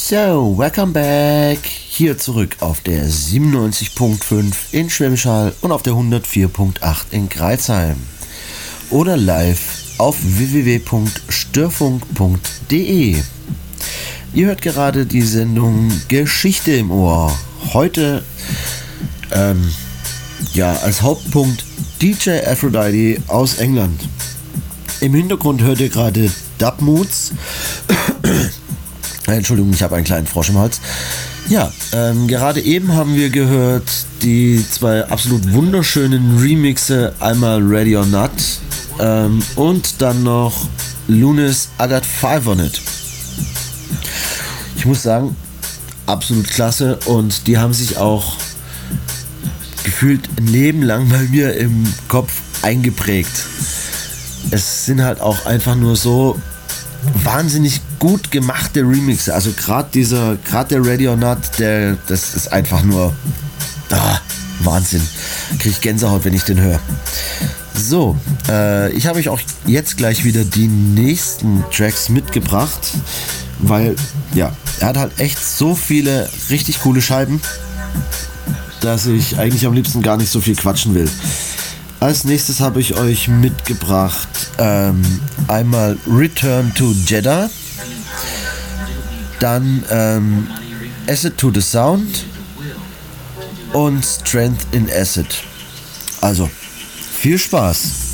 So, welcome back. Hier zurück auf der 97.5 in Schwäbisch Hall und auf der 104.8 in Greilsheim. Oder live auf www.störfunk.de. Ihr hört gerade die Sendung Geschichte im Ohr. Heute als Hauptpunkt DJ Aphrodite aus England. Im Hintergrund hört ihr gerade Dub Moods. Entschuldigung, ich habe einen kleinen Frosch im Hals. Ja, gerade eben haben wir gehört die zwei absolut wunderschönen Remixe, einmal Ready or Not und dann noch Lunis I Got Five on It. Ich muss sagen, absolut klasse, und die haben sich auch gefühlt ein Leben lang bei mir im Kopf eingeprägt. Es sind halt auch einfach nur so wahnsinnig gut gemachte Remixe. Also gerade der Ready or Not, das ist einfach nur Wahnsinn. Kriege ich Gänsehaut, wenn ich den höre. So, ich habe euch auch jetzt gleich wieder die nächsten Tracks mitgebracht, weil er hat halt echt so viele richtig coole Scheiben, dass ich eigentlich am liebsten gar nicht so viel quatschen will. Als nächstes habe ich euch mitgebracht einmal Return to Jeddah, dann Acid to the Sound und Strength in Acid. Also, viel Spaß!